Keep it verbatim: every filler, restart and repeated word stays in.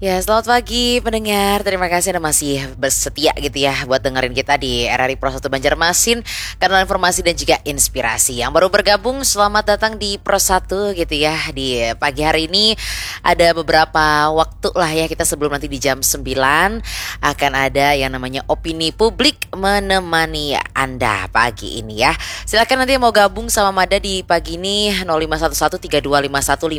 Ya, selamat pagi pendengar. Terima kasih Anda masih bersetia gitu ya buat dengerin kita di R R I Pro satu Banjarmasin, kanal informasi dan juga inspirasi. Yang baru bergabung, selamat datang di Pro satu gitu ya. Di pagi hari ini ada beberapa waktu lah ya, kita sebelum nanti di jam sembilan akan ada yang namanya opini publik menemani Anda pagi ini ya. Silakan nanti yang mau gabung sama Mada di pagi ini nol lima satu satu tiga dua lima satu lima